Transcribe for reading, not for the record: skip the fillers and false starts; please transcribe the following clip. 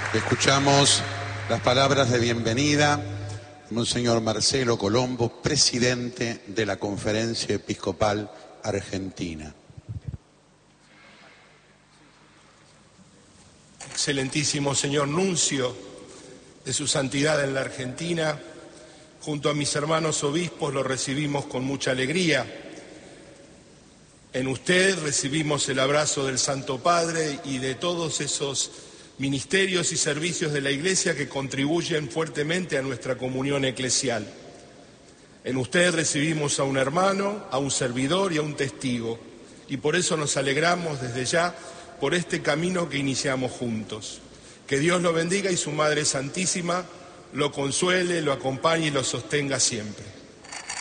Escuchamos las palabras de bienvenida de Monseñor Marcelo Colombo, presidente de la Conferencia Episcopal Argentina. Excelentísimo señor nuncio de su santidad en la Argentina, junto a mis hermanos obispos lo recibimos con mucha alegría. En usted recibimos el abrazo del Santo Padre y de todos esos ministerios y servicios de la Iglesia que contribuyen fuertemente a nuestra comunión eclesial. En usted recibimos a un hermano, a un servidor y a un testigo, y por eso nos alegramos desde ya por este camino que iniciamos juntos. Que Dios lo bendiga y su Madre Santísima lo consuele, lo acompañe y lo sostenga siempre.